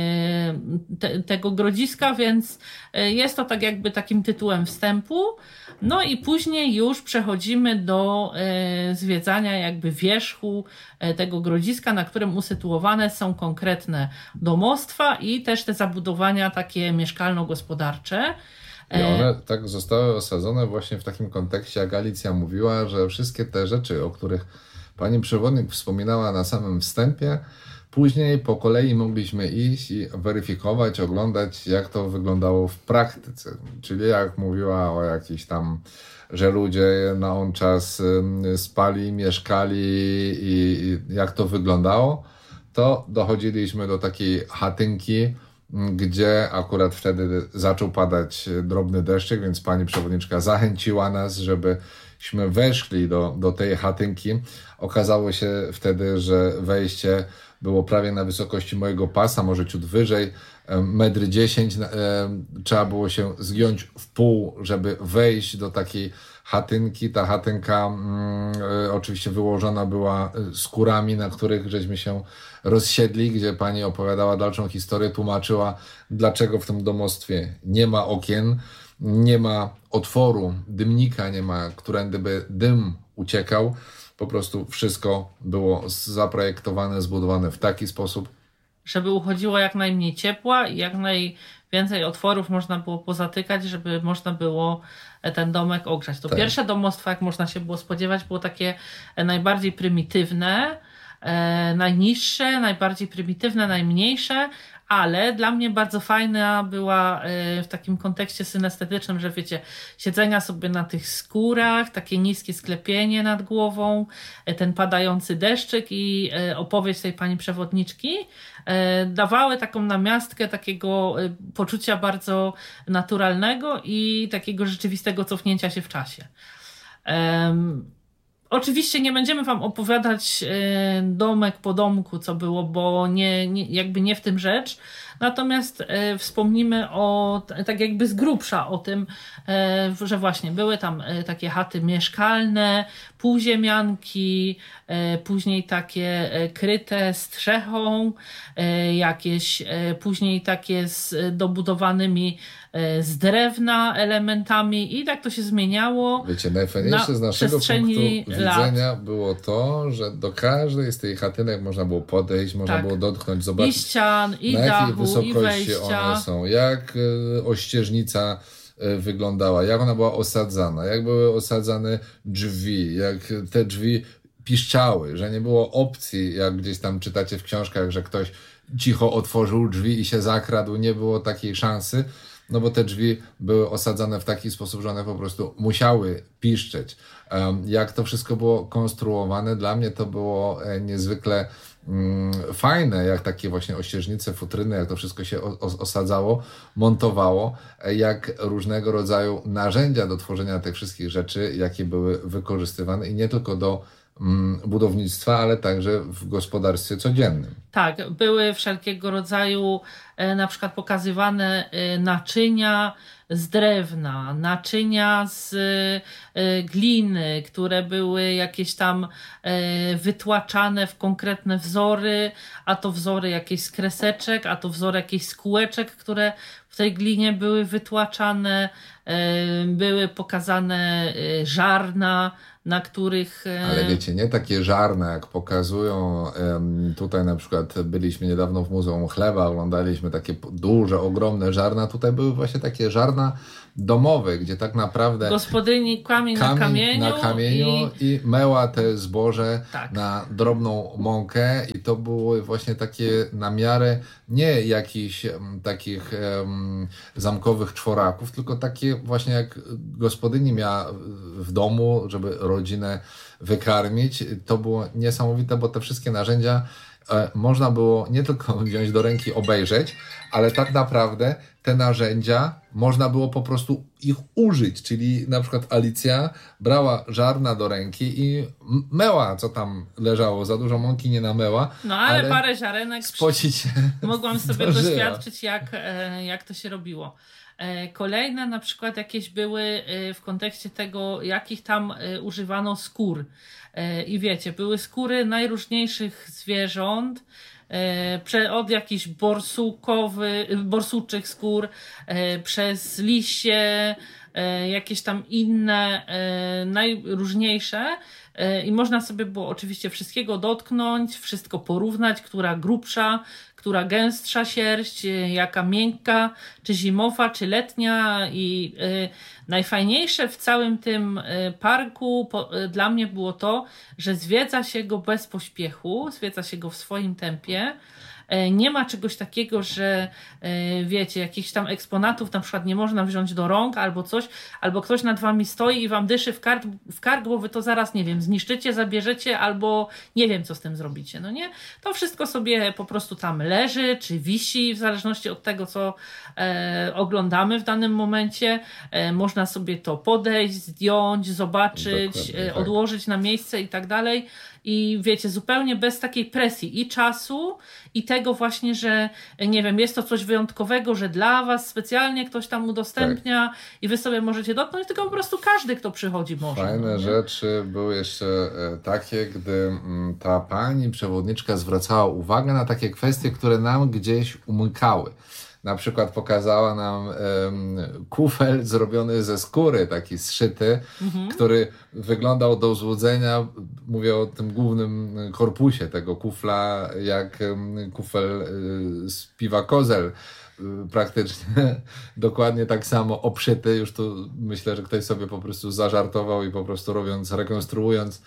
tego grodziska, więc jest to tak jakby takim tytułem wstępu. No i później już przechodzimy do zwiedzania jakby wierzchu tego grodziska, na którym usytuowane są konkretne domostwa i też te zabudowania takie mieszkalno-gospodarcze. I one tak zostały osadzone właśnie w takim kontekście, jak Alicja mówiła, że wszystkie te rzeczy, o których pani przewodnik wspominała na samym wstępie, później po kolei mogliśmy iść i weryfikować, oglądać, jak to wyglądało w praktyce. Czyli jak mówiła o jakiś tam, że ludzie na on czas spali, mieszkali i jak to wyglądało, to dochodziliśmy do takiej chatynki, gdzie akurat wtedy zaczął padać drobny deszczyk, więc pani przewodniczka zachęciła nas, żebyśmy weszli do tej chatynki. Okazało się wtedy, że wejście było prawie na wysokości mojego pasa, może ciut wyżej, 1,10 m. Trzeba było się zgiąć w pół, żeby wejść do takiej chatynki. Ta chatynka oczywiście wyłożona była skórami, na których żeśmy się rozsiedli, gdzie pani opowiadała dalszą historię, tłumaczyła, dlaczego w tym domostwie nie ma okien, nie ma otworu, dymnika nie ma, którędy by dym uciekał. Po prostu wszystko było zaprojektowane, zbudowane w taki sposób, żeby uchodziło jak najmniej ciepła i jak najwięcej otworów można było pozatykać, żeby można było ten domek ogrzać. To pierwsze domostwo, jak można się było spodziewać, było takie najbardziej prymitywne, najniższe, najbardziej prymitywne, najmniejsze, ale dla mnie bardzo fajna była w takim kontekście synestetycznym, że wiecie, siedzenia sobie na tych skórach, takie niskie sklepienie nad głową, ten padający deszczyk i opowieść tej pani przewodniczki dawały taką namiastkę takiego poczucia bardzo naturalnego i takiego rzeczywistego cofnięcia się w czasie. Oczywiście nie będziemy wam opowiadać domek po domku, co było, bo jakby nie w tym rzecz. Natomiast wspomnimy tak jakby z grubsza o tym, że właśnie były tam takie chaty mieszkalne, półziemianki, później takie kryte strzechą, jakieś później takie z dobudowanymi z drewna elementami i tak to się zmieniało. Wiecie, najfajniejsze z naszego punktu widzenia było to, że do każdej z tych chatynek można było podejść, można było dotknąć, zobaczyć i ścian, i na jakiej dachu, wysokości i wejścia. one są, jak ościeżnica wyglądała, jak ona była osadzana, jak były osadzane drzwi, jak te drzwi piszczały, że nie było opcji, jak gdzieś tam czytacie w książkach, że ktoś cicho otworzył drzwi i się zakradł, nie było takiej szansy, no bo te drzwi były osadzane w taki sposób, że one po prostu musiały piszczeć. Jak to wszystko było konstruowane, dla mnie to było niezwykle fajne, jak takie właśnie ościeżnice, futryny, jak to wszystko się osadzało, montowało, jak różnego rodzaju narzędzia do tworzenia tych wszystkich rzeczy, jakie były wykorzystywane i nie tylko do budownictwa, ale także w gospodarstwie codziennym. Tak, były wszelkiego rodzaju na przykład pokazywane naczynia z drewna, naczynia z gliny, które były jakieś tam wytłaczane w konkretne wzory, a to wzory jakichś z kreseczek, a to wzory jakichś z kółeczek, które w tej glinie były wytłaczane, były pokazane żarna, na których... Ale wiecie, nie takie żarne, jak pokazują tutaj na przykład byliśmy niedawno w Muzeum Chleba, oglądaliśmy takie duże, ogromne żarna, tutaj były właśnie takie żarna domowe, gdzie tak naprawdę gospodyni kamień na kamieniu i meła te zboże tak. na drobną mąkę i to były właśnie takie na miarę nie jakichś takich zamkowych czworaków, tylko takie właśnie jak gospodyni miała w domu, żeby rodzinę wykarmić. To było niesamowite, bo te wszystkie narzędzia można było nie tylko wziąć do ręki, obejrzeć, ale tak naprawdę te narzędzia można było po prostu ich użyć, czyli na przykład Alicja brała żarna do ręki i meła, co tam leżało, za dużo mąki nie namyła. No ale parę ziarenek spocić się mogłam sobie zdążyła. Doświadczyć, jak to się robiło. Kolejne na przykład jakieś były w kontekście tego, jakich tam używano skór. I były skóry najróżniejszych zwierząt, od jakichś borsuczych skór, przez liście, jakieś tam inne, najróżniejsze. I można sobie było oczywiście wszystkiego dotknąć, wszystko porównać, która grubsza, która gęstsza sierść, jaka miękka, czy zimowa, czy letnia. I najfajniejsze w całym tym parku dla mnie było to, że zwiedza się go bez pośpiechu, zwiedza się go w swoim tempie. Nie ma czegoś takiego, że jakichś tam eksponatów na przykład nie można wziąć do rąk albo coś, albo ktoś nad wami stoi i wam dyszy w kark, bo wy to zaraz, zniszczycie, zabierzecie albo nie wiem, co z tym zrobicie, no nie? To wszystko sobie po prostu tam leży, czy wisi, w zależności od tego, co oglądamy w danym momencie. Można sobie to podejść, zdjąć, zobaczyć, odłożyć na miejsce i tak dalej. I zupełnie bez takiej presji i czasu, i tego właśnie, że jest to coś wyjątkowego, że dla was specjalnie ktoś tam udostępnia i wy sobie możecie dotknąć, tylko po prostu każdy, kto przychodzi, może. Fajne rzeczy były jeszcze takie, gdy ta pani przewodniczka zwracała uwagę na takie kwestie, które nam gdzieś umykały. Na przykład pokazała nam kufel zrobiony ze skóry, taki zszyty, który wyglądał do złudzenia, mówię o tym głównym korpusie tego kufla, jak kufel z piwa Kozel. Praktycznie dokładnie tak samo obszyty. Już tu myślę, że ktoś sobie po prostu zażartował i po prostu rekonstruując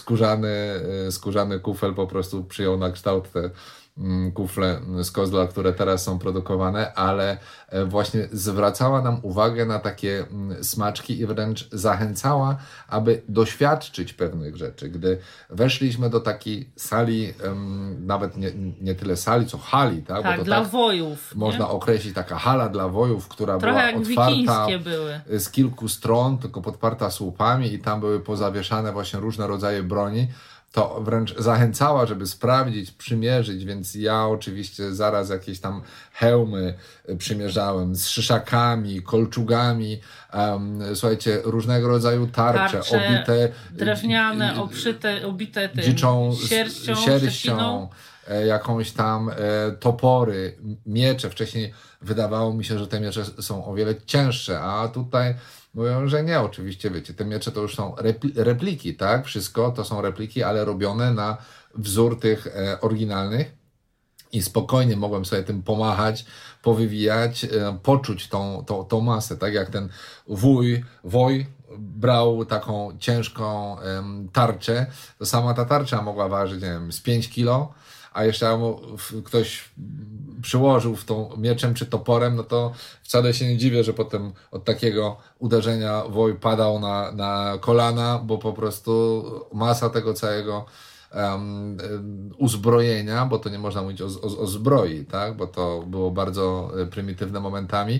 skórzany kufel po prostu przyjął na kształt te kufle z kozla, które teraz są produkowane, ale właśnie zwracała nam uwagę na takie smaczki i wręcz zachęcała, aby doświadczyć pewnych rzeczy. Gdy weszliśmy do takiej sali, nawet nie tyle sali, co hali, tak? Tak, bo to dla tak wojów. Można określić taka hala dla wojów, która trochę była jak otwarta były. Z kilku stron, tylko podparta słupami i tam były pozawieszane właśnie różne rodzaje broni. To wręcz zachęcała, żeby sprawdzić, przymierzyć, więc ja oczywiście zaraz jakieś tam hełmy przymierzałem z szyszakami, kolczugami, słuchajcie, różnego rodzaju tarcze obite drewniane, obite tym dziczą sierścią, jakąś tam topory, miecze. Wcześniej wydawało mi się, że te miecze są o wiele cięższe, a tutaj mówią, że nie, oczywiście, te miecze to już są repliki, tak? Wszystko to są repliki, ale robione na wzór tych oryginalnych i spokojnie mogłem sobie tym pomachać, powywijać, poczuć tą masę, tak jak ten woj brał taką ciężką tarczę, to sama ta tarcza mogła ważyć, z 5 kilo, a jeszcze ktoś przyłożył w tą mieczem czy toporem, no to wcale się nie dziwię, że potem od takiego uderzenia woj padał na kolana, bo po prostu masa tego całego uzbrojenia, bo to nie można mówić o zbroi, tak? Bo to było bardzo prymitywne momentami,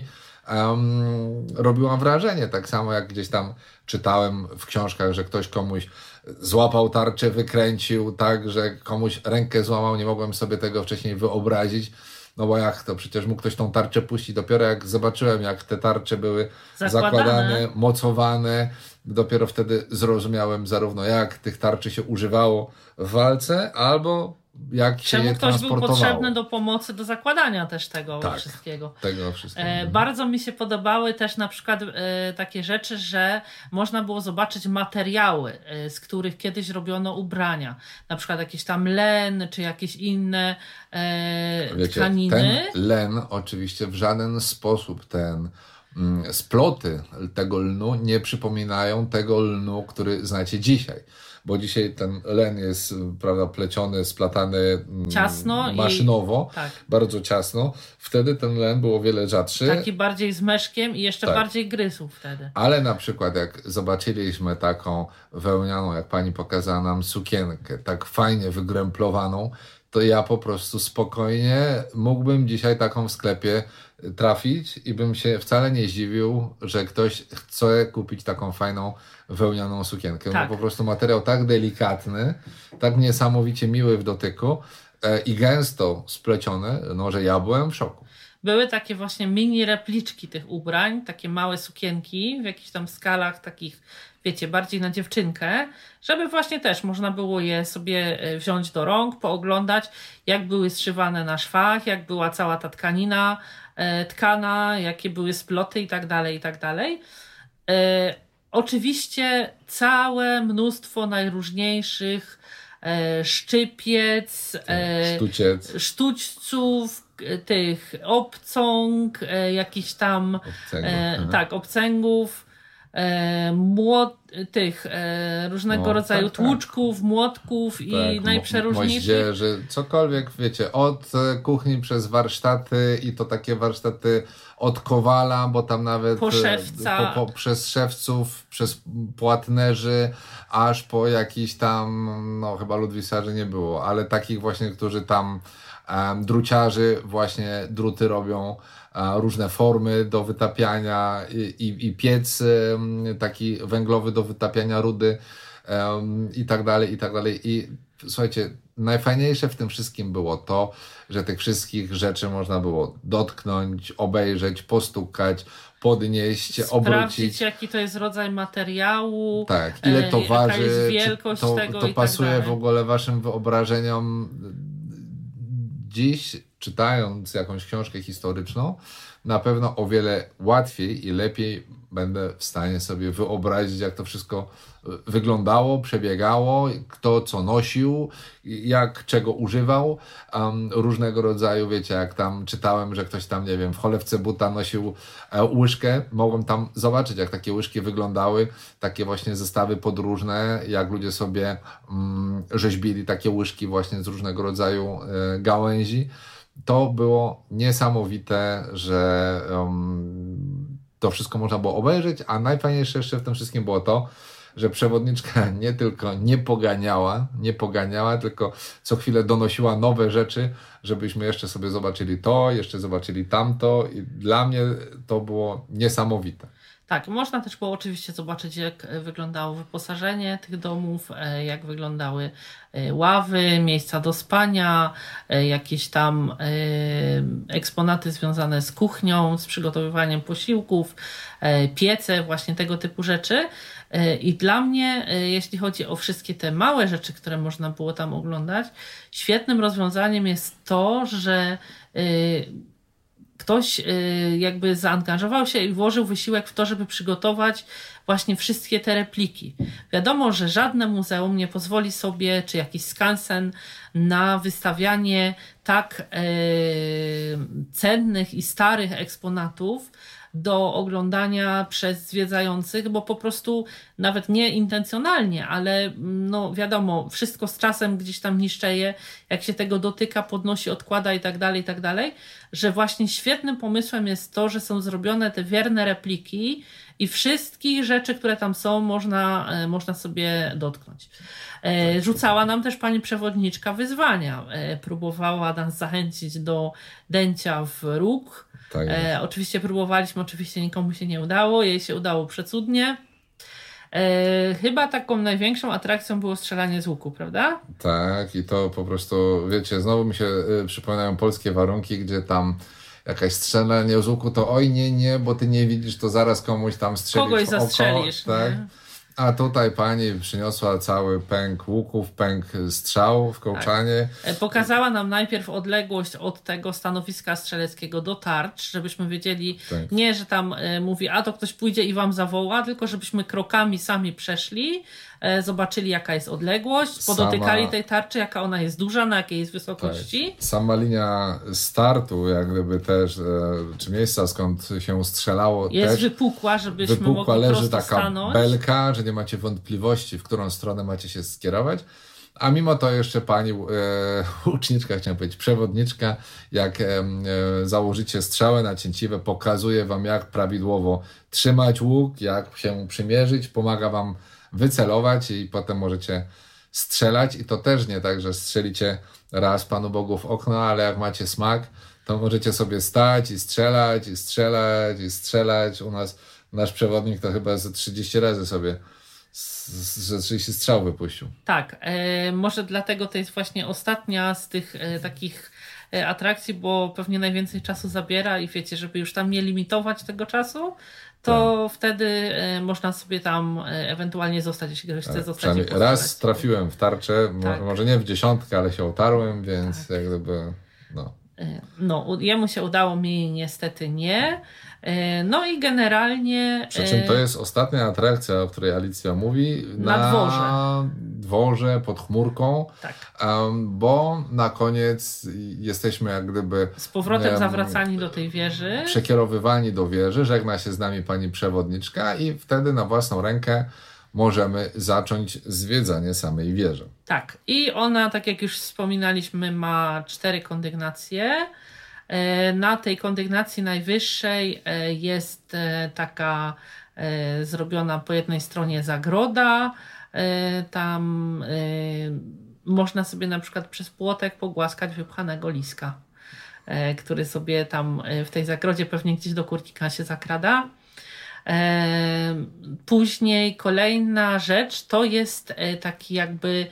robiła wrażenie. Tak samo jak gdzieś tam czytałem w książkach, że ktoś komuś złapał tarczę, wykręcił, tak, że komuś rękę złamał, nie mogłem sobie tego wcześniej wyobrazić. No bo jak to? Przecież mógł ktoś tą tarczę puścić. Dopiero jak zobaczyłem, jak te tarcze były zakładane, mocowane, dopiero wtedy zrozumiałem zarówno jak tych tarczy się używało w walce, albo jak się je transportowało. Był potrzebny do pomocy, do zakładania też tego wszystkiego. Bardzo mi się podobały też na przykład takie rzeczy, że można było zobaczyć materiały, z których kiedyś robiono ubrania. Na przykład jakieś tam len, czy jakieś inne tkaniny. Ten len oczywiście w żaden sposób sploty tego lnu nie przypominają tego lnu, który znacie dzisiaj. Bo dzisiaj ten len jest, prawda, pleciony, splatany ciasno maszynowo, bardzo ciasno. Wtedy ten len był o wiele rzadszy. Taki bardziej z meszkiem i jeszcze bardziej gryzł wtedy. Ale na przykład jak zobaczyliśmy taką wełnianą, jak pani pokazała nam, sukienkę, tak fajnie wygręplowaną, to ja po prostu spokojnie mógłbym dzisiaj taką w sklepie trafić i bym się wcale nie zdziwił, że ktoś chce kupić taką fajną wełnianą sukienkę. Bo po prostu materiał tak delikatny, tak niesamowicie miły w dotyku i gęsto spleciony, no że ja byłem w szoku. Były takie właśnie mini repliczki tych ubrań, takie małe sukienki w jakichś tam skalach takich, wiecie, bardziej na dziewczynkę, żeby właśnie też można było je sobie wziąć do rąk, pooglądać, jak były zszywane na szwach, jak była cała ta tkanina tkana, jakie były sploty i tak dalej, i tak dalej. Oczywiście całe mnóstwo najróżniejszych szczypiec, sztućców, tych obcąg, jakichś tam obcęgów, różnego rodzaju tłuczków, młotków i najprzeróżniejszych. Moździerzy, cokolwiek, wiecie, od kuchni przez warsztaty i to takie warsztaty od kowala, bo tam nawet przez szewców, przez płatnerzy, aż po jakiś tam, no chyba ludwisarzy nie było, ale takich właśnie, którzy tam druciarzy właśnie druty robią, różne formy do wytapiania i piec taki węglowy do wytapiania rudy i tak dalej, i tak dalej. I słuchajcie, najfajniejsze w tym wszystkim było to, że tych wszystkich rzeczy można było dotknąć, obejrzeć, postukać, podnieść, obrócić. Sprawdzić, jaki to jest rodzaj materiału, tak, ile to waży, jaka jest wielkość tego to i pasuje tak dalej. w ogóle waszym wyobrażeniom. Dziś, czytając jakąś książkę historyczną, na pewno o wiele łatwiej i lepiej będę w stanie sobie wyobrazić, jak to wszystko wyglądało, przebiegało, kto co nosił, jak czego używał, różnego rodzaju, wiecie, jak tam czytałem, że ktoś tam, nie wiem, w cholewce buta nosił łyżkę, mogłem tam zobaczyć, jak takie łyżki wyglądały, takie właśnie zestawy podróżne, jak ludzie sobie rzeźbili takie łyżki właśnie z różnego rodzaju gałęzi. To było niesamowite, że to wszystko można było obejrzeć, a najfajniejsze jeszcze w tym wszystkim było to, że przewodniczka nie tylko nie poganiała, tylko co chwilę donosiła nowe rzeczy, żebyśmy jeszcze sobie zobaczyli to, jeszcze zobaczyli tamto i dla mnie to było niesamowite. Tak, można też było oczywiście zobaczyć, jak wyglądało wyposażenie tych domów, jak wyglądały ławy, miejsca do spania, jakieś tam eksponaty związane z kuchnią, z przygotowywaniem posiłków, piece, właśnie tego typu rzeczy. I dla mnie, jeśli chodzi o wszystkie te małe rzeczy, które można było tam oglądać, świetnym rozwiązaniem jest to, że ktoś jakby zaangażował się i włożył wysiłek w to, żeby przygotować właśnie wszystkie te repliki. Wiadomo, że żadne muzeum nie pozwoli sobie, czy jakiś skansen, na wystawianie tak cennych i starych eksponatów do oglądania przez zwiedzających, bo po prostu nawet nie intencjonalnie, ale no wiadomo, wszystko z czasem gdzieś tam niszczeje, jak się tego dotyka, podnosi, odkłada i tak dalej, że właśnie świetnym pomysłem jest to, że są zrobione te wierne repliki i wszystkich rzeczy, które tam są, można sobie dotknąć. Rzucała nam też pani przewodniczka wyzwania. Próbowała nas zachęcić do dęcia w róg. Tak jest. Oczywiście próbowaliśmy, oczywiście nikomu się nie udało. Jej się udało przecudnie. Chyba taką największą atrakcją było strzelanie z łuku, prawda? Tak, i to po prostu, wiecie, znowu mi się przypominają polskie warunki, gdzie tam jakaś strzelanie z łuku, to oj nie, bo ty nie widzisz, to zaraz komuś tam strzelisz Kogoś w oko, zastrzelisz. tak? Nie? A tutaj pani przyniosła cały pęk łuków, pęk strzał w kołczanie. Pokazała nam najpierw odległość od tego stanowiska strzeleckiego do tarcz, żebyśmy wiedzieli, Tak. nie, że tam mówi, a to ktoś pójdzie i wam zawoła, tylko żebyśmy krokami sami przeszli, zobaczyli jaka jest odległość, podotykali tej tarczy, jaka ona jest duża, na jakiej jest wysokości. Tak. Sama linia startu, jak gdyby też, czy miejsca skąd się strzelało, Jest też wypukła, żebyśmy wypukła, mogli leży prosto taka stanąć. belka, że nie macie wątpliwości, w którą stronę macie się skierować. A mimo to jeszcze pani łuczniczka, chciałem powiedzieć, przewodniczka, jak założycie strzałę na cięciwe, pokazuje wam, jak prawidłowo trzymać łuk, jak się przymierzyć, pomaga wam wycelować i potem możecie strzelać. I to też nie tak, że strzelicie raz Panu Bogu w okno, ale jak macie smak, to możecie sobie stać i strzelać, i strzelać, i strzelać. U nas nasz przewodnik to chyba ze 30 razy sobie ze 30 strzał wypuścił. Tak, może dlatego to jest właśnie ostatnia z tych takich atrakcji, bo pewnie najwięcej czasu zabiera i wiecie, żeby już tam nie limitować tego czasu, to wtedy można sobie tam ewentualnie zostać, jeśli ktoś chce zostać. Przynajmniej raz trafiłem w tarczę, może nie w 10, ale się otarłem, więc jak gdyby, No, jemu się udało, mi niestety nie. No i generalnie... Przy czym to jest ostatnia atrakcja, o której Alicja mówi, Na dworze pod chmurką, Tak. Bo na koniec jesteśmy jak gdyby Z powrotem zawracani do tej wieży. przekierowywani do wieży, żegna się z nami pani przewodniczka i wtedy na własną rękę możemy zacząć zwiedzanie samej wieży. Tak. I ona, tak jak już wspominaliśmy, ma 4 kondygnacje. Na tej kondygnacji najwyższej jest taka zrobiona po jednej stronie zagroda. Tam można sobie na przykład przez płotek pogłaskać wypchanego liska, który sobie tam w tej zagrodzie pewnie gdzieś do kurnika się zakrada. Później kolejna rzecz to jest taki jakby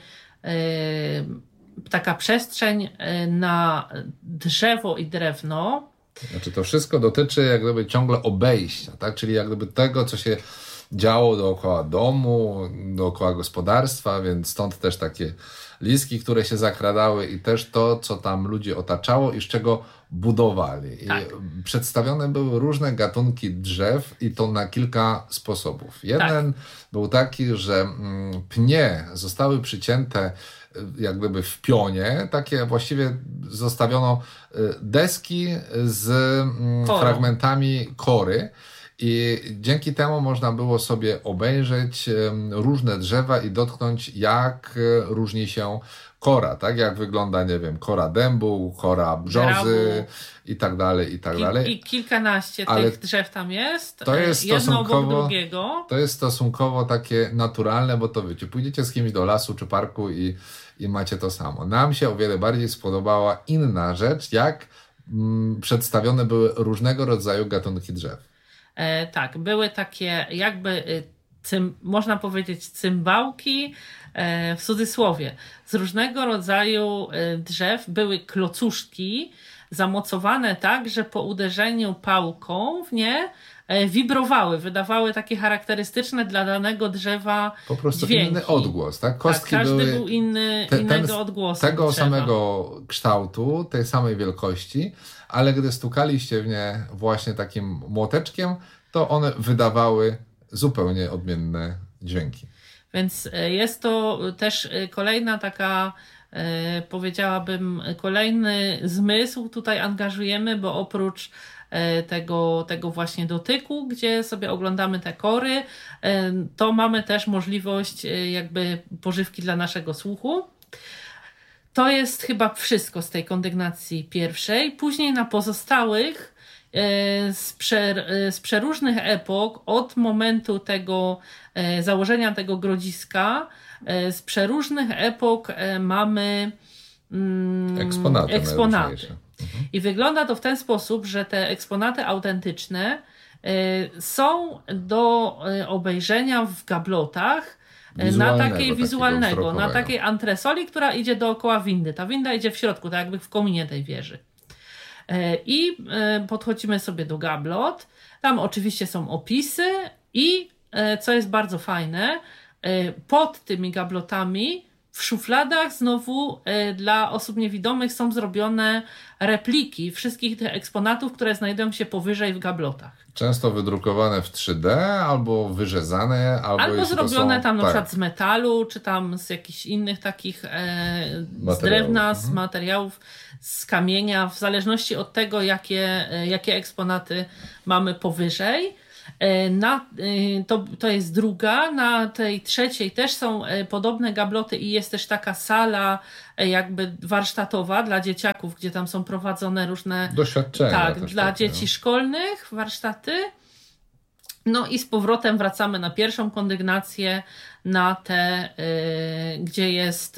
taka przestrzeń na drzewo i drewno. Znaczy to wszystko dotyczy jak gdyby ciągle obejścia, tak? Czyli jak gdyby tego, co się działo dookoła domu, dookoła gospodarstwa, więc stąd też takie liski, które się zakradały i też to, co tam ludzi otaczało i z czego budowali. Tak. I przedstawione były różne gatunki drzew i to na kilka sposobów. Jeden był taki, że pnie zostały przycięte jak gdyby w pionie, takie właściwie zostawiono deski z fragmentami kory i dzięki temu można było sobie obejrzeć różne drzewa i dotknąć, jak różni się kora, tak? Jak wygląda, nie wiem, kora dębu, kora brzozy i tak dalej, i tak dalej. I kilkanaście tych drzew tam jest. To jest jedno obok drugiego. To jest stosunkowo takie naturalne, bo to wiecie, pójdziecie z kimś do lasu czy parku i macie to samo. Nam się o wiele bardziej spodobała inna rzecz, jak przedstawione były różnego rodzaju gatunki drzew. Tak, były takie jakby, można powiedzieć, cymbałki, w cudzysłowie, z różnego rodzaju drzew były klocuszki zamocowane tak, że po uderzeniu pałką w nie wibrowały, wydawały takie charakterystyczne dla danego drzewa po prostu dźwięki. Inny odgłos, tak? Kostki tak, każdy były był innego odgłosu. Tego drzewa. samego kształtu, tej samej wielkości, ale gdy stukaliście w nie właśnie takim młoteczkiem, to one wydawały zupełnie odmienne dźwięki. Więc jest to też kolejna taka, powiedziałabym, kolejny zmysł tutaj angażujemy, bo oprócz tego właśnie dotyku, gdzie sobie oglądamy te kory, to mamy też możliwość jakby pożywki dla naszego słuchu. To jest chyba wszystko z tej kondygnacji pierwszej. Później na pozostałych z przeróżnych epok, od momentu tego założenia tego grodziska, z przeróżnych epok mamy eksponaty. I wygląda to w ten sposób, że te eksponaty autentyczne są do obejrzenia w gablotach na takiej antresoli, która idzie dookoła windy. Ta winda idzie w środku, tak jakby w kominie tej wieży. I podchodzimy sobie do gablot. Tam oczywiście są opisy i co jest bardzo fajne, pod tymi gablotami w szufladach znowu dla osób niewidomych są zrobione repliki wszystkich tych eksponatów, które znajdują się powyżej w gablotach. Często wydrukowane w 3D, albo wyrzezane, albo zrobione tam na przykład z metalu, czy tam z jakichś innych takich z drewna, z materiałów, z kamienia, w zależności od tego, jakie eksponaty mamy powyżej. To jest druga, na tej trzeciej też są podobne gabloty i jest też taka sala jakby warsztatowa dla dzieciaków, gdzie tam są prowadzone różne doświadczenia. Tak, dla dzieci szkolnych warsztaty. No i z powrotem wracamy na pierwszą kondygnację, na te, gdzie jest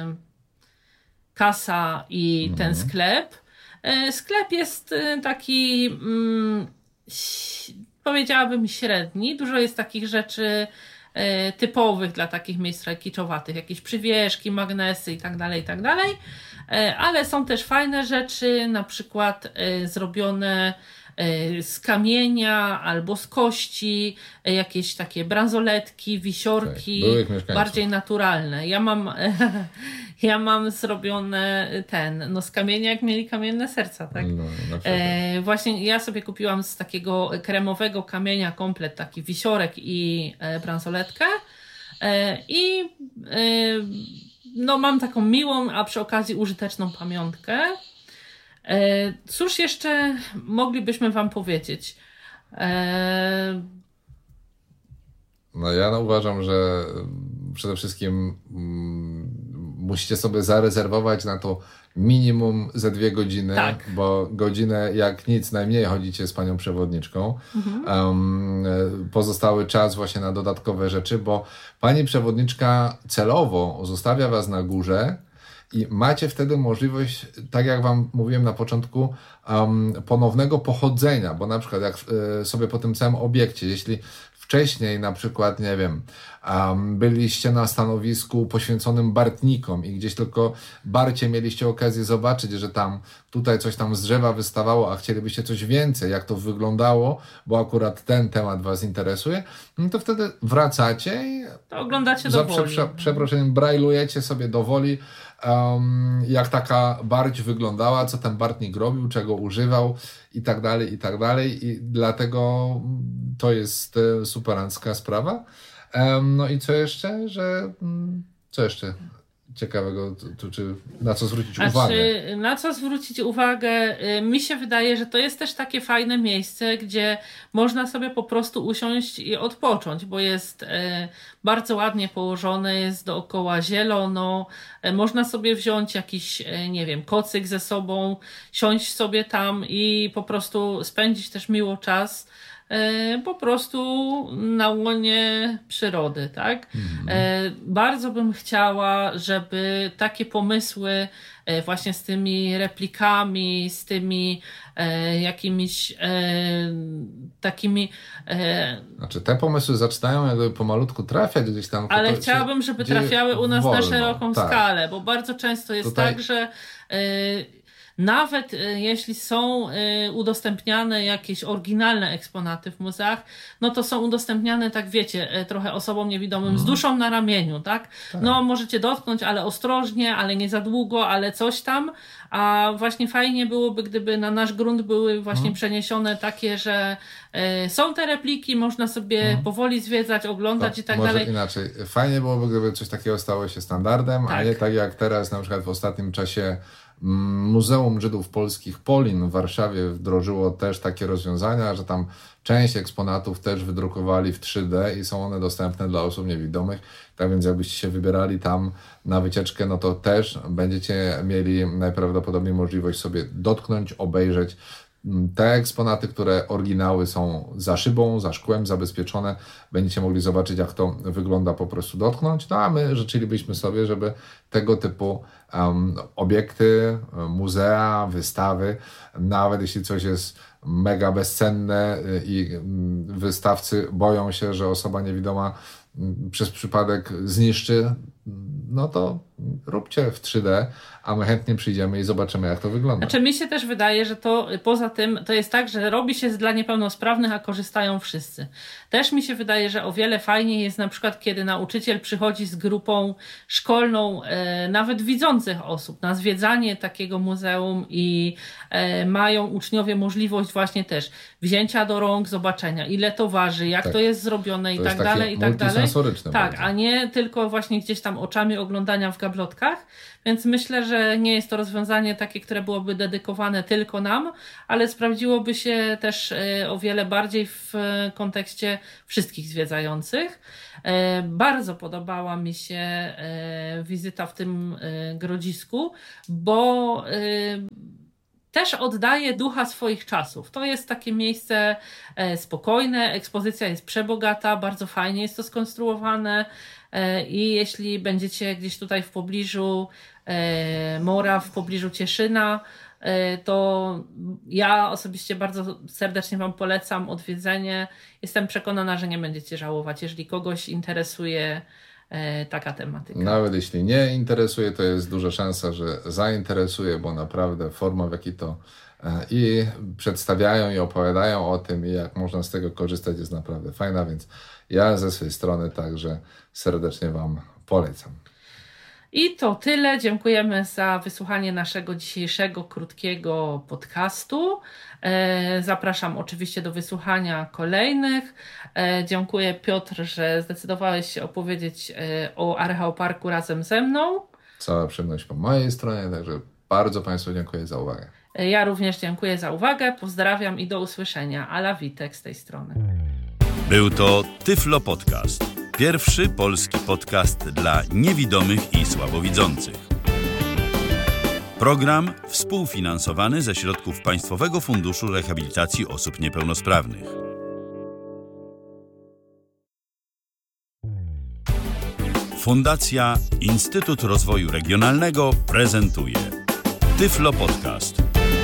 kasa i ten sklep. Sklep jest taki powiedziałabym średni. Dużo jest takich rzeczy typowych dla takich miejsc kiczowatych, jakieś przywieszki, magnesy i tak dalej, ale są też fajne rzeczy, na przykład zrobione z kamienia albo z kości, jakieś takie bransoletki, wisiorki, bardziej naturalne. Ja mam zrobione z kamienia, jak mieli kamienne serca, tak? Właśnie ja sobie kupiłam z takiego kremowego kamienia komplet, taki wisiorek i bransoletkę i mam taką miłą, a przy okazji użyteczną pamiątkę. Cóż jeszcze moglibyśmy wam powiedzieć? Ja uważam, że przede wszystkim musicie sobie zarezerwować na to minimum ze 2 godziny, tak. Bo godzinę jak nic najmniej chodzicie z panią przewodniczką. Pozostały czas właśnie na dodatkowe rzeczy, bo pani przewodniczka celowo zostawia was na górze i macie wtedy możliwość, tak jak wam mówiłem na początku, ponownego pochodzenia, bo na przykład jak sobie po tym całym obiekcie, jeśli wcześniej na przykład, nie wiem, byliście na stanowisku poświęconym bartnikom i gdzieś tylko barcie mieliście okazję zobaczyć, że tam tutaj coś tam z drzewa wystawało, a chcielibyście coś więcej, jak to wyglądało, bo akurat ten temat was interesuje, no to wtedy wracacie i to oglądacie do woli. Przeproszeniem, brajlujecie sobie do woli, jak taka barć wyglądała, co ten bartnik robił, czego używał i tak dalej. I dlatego to jest superancka sprawa. No i co jeszcze, co jeszcze ciekawego, czy na co zwrócić uwagę? Na co zwrócić uwagę? Mi się wydaje, że to jest też takie fajne miejsce, gdzie można sobie po prostu usiąść i odpocząć, bo jest bardzo ładnie położone, jest dookoła zielono, można sobie wziąć jakiś, nie wiem, kocyk ze sobą, siąść sobie tam i po prostu spędzić też miło czas, po prostu na łonie przyrody, tak? Bardzo bym chciała, żeby takie pomysły właśnie z tymi replikami, z tymi jakimiś takimi... Znaczy te pomysły zaczynają jakby pomalutku trafiać gdzieś tam. Ale chciałabym, żeby trafiały u nas na szeroką skalę, bo bardzo często jest tak, że nawet jeśli są udostępniane jakieś oryginalne eksponaty w muzeach, no to są udostępniane, tak wiecie, trochę osobom niewidomym z duszą na ramieniu, tak? No możecie dotknąć, ale ostrożnie, ale nie za długo, ale coś tam, a właśnie fajnie byłoby, gdyby na nasz grunt były właśnie przeniesione takie, że są te repliki, można sobie powoli zwiedzać, oglądać i tak może dalej. Inaczej, fajnie byłoby, gdyby coś takiego stało się standardem, a nie tak jak teraz na przykład w ostatnim czasie Muzeum Żydów Polskich Polin w Warszawie wdrożyło też takie rozwiązania, że tam część eksponatów też wydrukowali w 3D i są one dostępne dla osób niewidomych. Tak więc jakbyście się wybierali tam na wycieczkę, no to też będziecie mieli najprawdopodobniej możliwość sobie dotknąć, obejrzeć Te eksponaty, które oryginały są za szybą, za szkłem zabezpieczone, będziecie mogli zobaczyć, jak to wygląda, po prostu dotknąć. No a my życzylibyśmy sobie, żeby tego typu obiekty, muzea, wystawy, nawet jeśli coś jest mega bezcenne i wystawcy boją się, że osoba niewidoma przez przypadek zniszczy, no to róbcie w 3D, a my chętnie przyjdziemy i zobaczymy, jak to wygląda. Znaczy mi się też wydaje, że to poza tym to jest tak, że robi się dla niepełnosprawnych, a korzystają wszyscy. Też mi się wydaje, że o wiele fajniej jest na przykład, kiedy nauczyciel przychodzi z grupą szkolną, nawet widzących osób, na zwiedzanie takiego muzeum i mają uczniowie możliwość właśnie też wzięcia do rąk, zobaczenia, ile to waży, jak to jest zrobione i tak dalej, i tak dalej. Tak, a nie tylko właśnie gdzieś tam oczami oglądania w gablotkach. Więc myślę, że nie jest to rozwiązanie takie, które byłoby dedykowane tylko nam, ale sprawdziłoby się też o wiele bardziej w kontekście wszystkich zwiedzających. Bardzo podobała mi się wizyta w tym grodzisku, bo też oddaje ducha swoich czasów. To jest takie miejsce spokojne, ekspozycja jest przebogata, bardzo fajnie jest to skonstruowane i jeśli będziecie gdzieś tutaj w pobliżu Mora, w pobliżu Cieszyna, to ja osobiście bardzo serdecznie Wam polecam odwiedzenie. Jestem przekonana, że nie będziecie żałować, jeżeli kogoś interesuje taka tematyka. Nawet jeśli nie interesuje, to jest duża szansa, że zainteresuje, bo naprawdę forma, w jakiej to i przedstawiają i opowiadają o tym, i jak można z tego korzystać, jest naprawdę fajna, więc ja ze swojej strony także serdecznie Wam polecam. I to tyle. Dziękujemy za wysłuchanie naszego dzisiejszego krótkiego podcastu. Zapraszam oczywiście do wysłuchania kolejnych. Dziękuję, Piotr, że zdecydowałeś się opowiedzieć o Archeoparku razem ze mną. Cała przyjemność po mojej stronie, także bardzo Państwu dziękuję za uwagę. Ja również dziękuję za uwagę. Pozdrawiam i do usłyszenia. Ala Witek z tej strony. Był to Tyflo Podcast. Pierwszy polski podcast dla niewidomych i słabowidzących. Program współfinansowany ze środków Państwowego Funduszu Rehabilitacji Osób Niepełnosprawnych. Fundacja Instytut Rozwoju Regionalnego prezentuje Tyflo Podcast.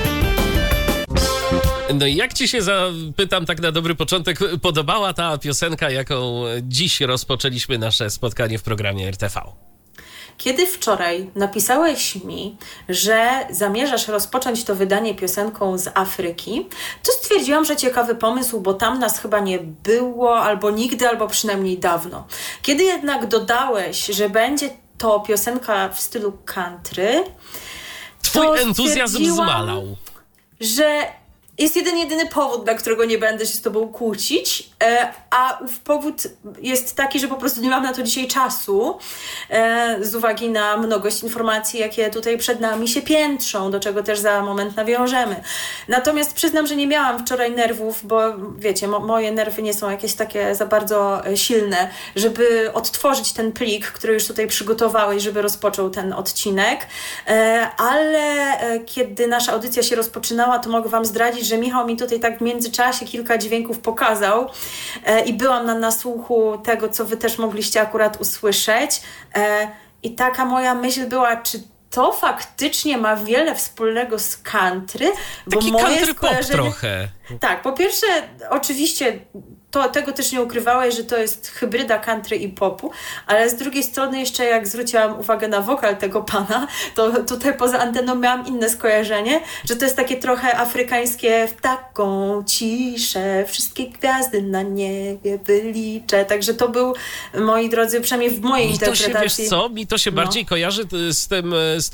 No i jak ci się, zapytam tak na dobry początek, podobała ta piosenka, jaką dziś rozpoczęliśmy nasze spotkanie w programie RTV? Kiedy wczoraj napisałeś mi, że zamierzasz rozpocząć to wydanie piosenką z Afryki, to stwierdziłam, że ciekawy pomysł, bo tam nas chyba nie było, albo nigdy, albo przynajmniej dawno. Kiedy jednak dodałeś, że będzie to piosenka w stylu country, Twój entuzjazm zmalał. Że jest jedyny powód, dla którego nie będę się z Tobą kłócić, a ów powód jest taki, że po prostu nie mam na to dzisiaj czasu z uwagi na mnogość informacji, jakie tutaj przed nami się piętrzą, do czego też za moment nawiążemy. Natomiast przyznam, że nie miałam wczoraj nerwów, bo wiecie, moje nerwy nie są jakieś takie za bardzo silne, żeby odtworzyć ten plik, który już tutaj przygotowałeś, żeby rozpoczął ten odcinek, ale kiedy nasza audycja się rozpoczynała, to mogę Wam zdradzić, że Michał mi tutaj tak w międzyczasie kilka dźwięków pokazał i byłam na nasłuchu tego, co Wy też mogliście akurat usłyszeć. I taka moja myśl była, czy to faktycznie ma wiele wspólnego z country? Bo taki moje country pop trochę. Tak, po pierwsze, oczywiście tego też nie ukrywałeś, że to jest hybryda country i popu, ale z drugiej strony jeszcze jak zwróciłam uwagę na wokal tego pana, to tutaj poza anteną miałam inne skojarzenie, że to jest takie trochę afrykańskie w taką ciszę, wszystkie gwiazdy na niebie wyliczę, także to był, moi drodzy, przynajmniej w mojej interpretacji. Wiesz co, mi to się bardziej kojarzy z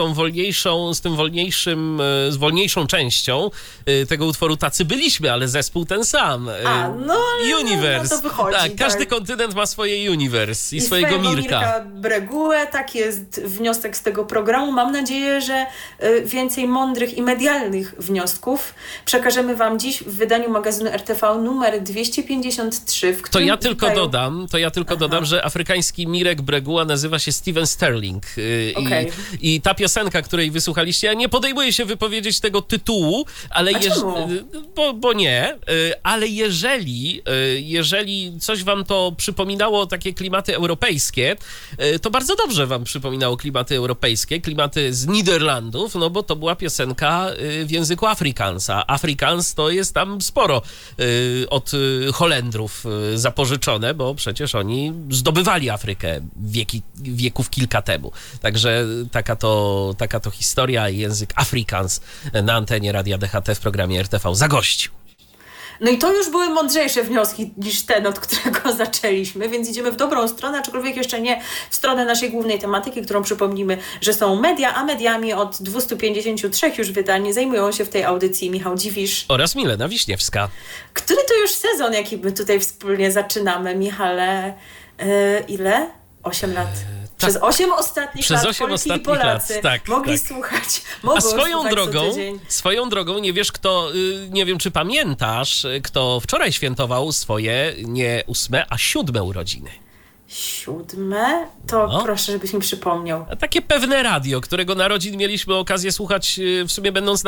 wolniejszą częścią tego utworu Tacy byliśmy, ale zespół ten sam. universe. No to wychodzi, tak, każdy tak. kontynent ma swoje universe i I swojego Mirka. Breguę, tak jest wniosek z tego programu. Mam nadzieję, że więcej mądrych i medialnych wniosków przekażemy wam dziś w wydaniu magazynu RTV numer 253, w To którym ja tylko dodam, że afrykański Mirek Breguła nazywa się Steven Sterling. Okej. I ta piosenka, której wysłuchaliście, ja nie podejmuję się wypowiedzieć tego tytułu, ale czemu? bo nie, ale jeżeli coś wam to przypominało takie klimaty europejskie, to bardzo dobrze wam przypominało klimaty europejskie, klimaty z Niderlandów, no bo to była piosenka w języku Afrikaansa. Afrikaans to jest tam sporo od Holendrów zapożyczone, bo przecież oni zdobywali Afrykę wieków kilka temu. Także taka to historia i język Afrikaans na antenie Radia DHT w programie RTV zagościł. No i to już były mądrzejsze wnioski niż ten, od którego zaczęliśmy, więc idziemy w dobrą stronę, aczkolwiek jeszcze nie w stronę naszej głównej tematyki, którą przypomnimy, że są media, a mediami od 253 już wydań zajmują się w tej audycji Michał Dziwisz. Oraz Milena Wiśniewska. Który to już sezon, jaki my tutaj wspólnie zaczynamy, Michale? Ile? 8 lat. Przez 8 ostatnich Przez lat 8 Polki i ostatnich Polacy lat, tak, mogli tak. słuchać. A Mogą swoją słuchać drogą, nie wiesz kto, nie wiem czy pamiętasz, kto wczoraj świętował swoje nie 8, a 7 urodziny. 7? To No. proszę, żebyś mi przypomniał. A takie pewne radio, którego narodzin mieliśmy okazję słuchać w sumie będąc